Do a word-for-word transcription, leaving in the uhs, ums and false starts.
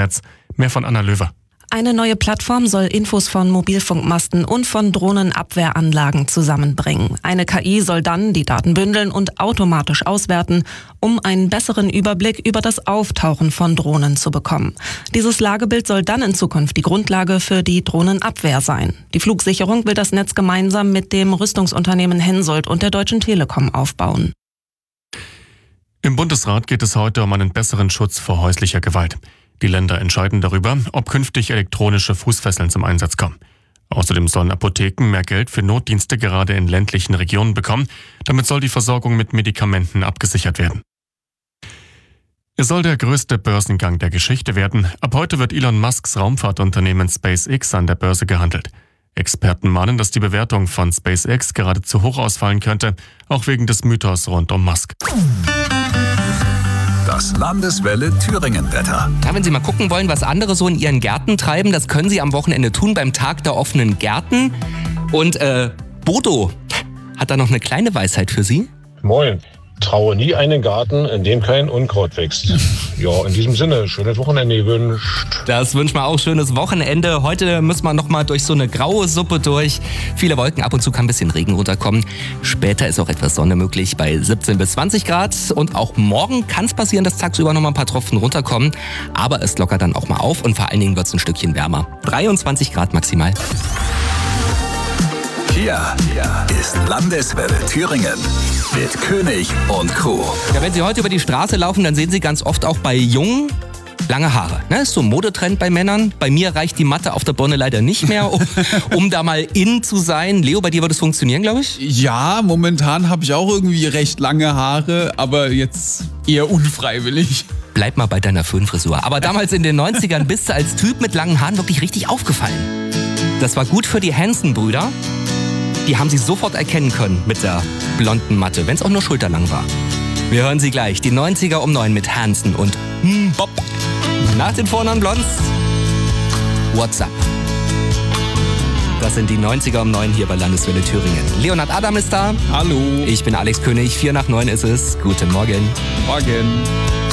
Netz. Mehr von Anna Löwer. Eine neue Plattform soll Infos von Mobilfunkmasten und von Drohnenabwehranlagen zusammenbringen. Eine K I soll dann die Daten bündeln und automatisch auswerten, um einen besseren Überblick über das Auftauchen von Drohnen zu bekommen. Dieses Lagebild soll dann in Zukunft die Grundlage für die Drohnenabwehr sein. Die Flugsicherung will das Netz gemeinsam mit dem Rüstungsunternehmen Hensoldt und der Deutschen Telekom aufbauen. Im Bundesrat geht es heute um einen besseren Schutz vor häuslicher Gewalt. Die Länder entscheiden darüber, ob künftig elektronische Fußfesseln zum Einsatz kommen. Außerdem sollen Apotheken mehr Geld für Notdienste gerade in ländlichen Regionen bekommen. Damit soll die Versorgung mit Medikamenten abgesichert werden. Es soll der größte Börsengang der Geschichte werden. Ab heute wird Elon Musks Raumfahrtunternehmen SpaceX an der Börse gehandelt. Experten mahnen, dass die Bewertung von SpaceX gerade zu hoch ausfallen könnte, auch wegen des Mythos rund um Musk. Das Landeswelle Thüringen-Wetter. Ja, wenn Sie mal gucken wollen, was andere so in ihren Gärten treiben, das können Sie am Wochenende tun beim Tag der offenen Gärten. Und äh, Bodo hat da noch eine kleine Weisheit für Sie. Moin. Traue nie einen Garten, in dem kein Unkraut wächst. Ja, in diesem Sinne, schönes Wochenende gewünscht. Das wünschen wir auch, schönes Wochenende. Heute müssen wir nochmal durch so eine graue Suppe durch. Viele Wolken, ab und zu kann ein bisschen Regen runterkommen. Später ist auch etwas Sonne möglich bei siebzehn bis zwanzig Grad. Und auch morgen kann es passieren, dass tagsüber nochmal ein paar Tropfen runterkommen. Aber es lockert dann auch mal auf und vor allen Dingen wird es ein Stückchen wärmer. dreiundzwanzig Grad maximal. Hier, hier ist Landeswelle Thüringen mit König und Crew. Ja, wenn Sie heute über die Straße laufen, dann sehen Sie ganz oft auch bei Jungen lange Haare. Ne? Ist so ein Modetrend bei Männern. Bei mir reicht die Matte auf der Birne leider nicht mehr, um, um da mal in zu sein. Leo, bei dir wird es funktionieren, glaube ich? Ja, momentan habe ich auch irgendwie recht lange Haare, aber jetzt eher unfreiwillig. Bleib mal bei deiner Föhnfrisur. Aber damals in den neunzigern bist du als Typ mit langen Haaren wirklich richtig aufgefallen. Das war gut für die Hansen-Brüder. Die haben sie sofort erkennen können mit der blonden Matte, wenn es auch nur schulterlang war. Wir hören sie gleich, die neunziger um neun mit Hansen und hm, Bob. Nach den Vornamen Blondes, What's up? Das sind die neunziger um neun hier bei Landeswelle Thüringen. Leonhard Adam ist da. Hallo. Ich bin Alex König, vier nach neun ist es. Guten Morgen. Morgen.